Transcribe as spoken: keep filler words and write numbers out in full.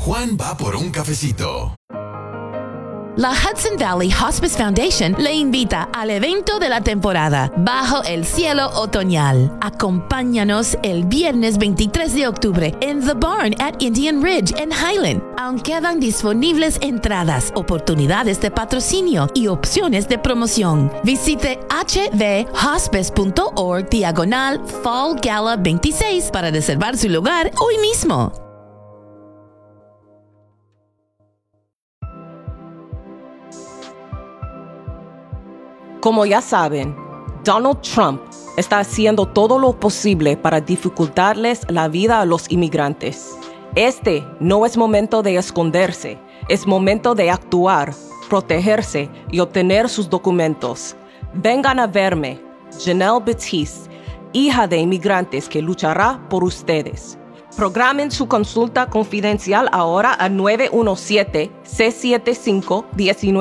Juan va por un cafecito. La Hudson Valley Hospice Foundation le invita al evento de la temporada, Bajo el Cielo Otoñal. Acompáñanos el viernes veintitrés de octubre en The Barn at Indian Ridge en Highland. Aún quedan disponibles entradas, oportunidades de patrocinio y opciones de promoción. Visite hvhospice.org diagonal Fall Gala veintiséis para reservar su lugar hoy mismo. Como ya saben, Donald Trump está haciendo todo lo posible para dificultarles la vida a los inmigrantes. Este no es momento de esconderse, es momento de actuar, protegerse y obtener sus documentos. Vengan a verme, Janelle Batiste, hija de inmigrantes que luchará por ustedes. Programen su consulta confidencial ahora a nueve uno siete, seis siete cinco, uno nueve